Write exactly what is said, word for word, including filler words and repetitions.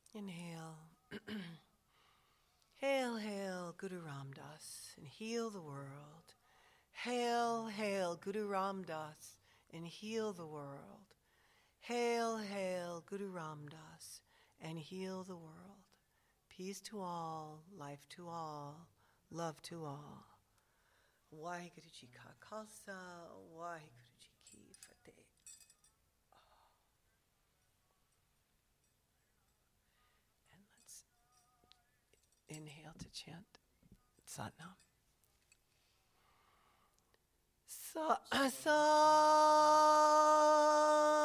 Inhale. Hail, hail, Guru Ram Das, and heal the world. Hail, hail, Guru Ram Das, and heal the world. Hail, hail, Guru Ram Das, and heal the world. Peace to all, life to all, love to all. Waheguru Ji Ka Khalsa, Waheguru Ji Ki Fateh. And let's inhale to chant Satnam. Sa sa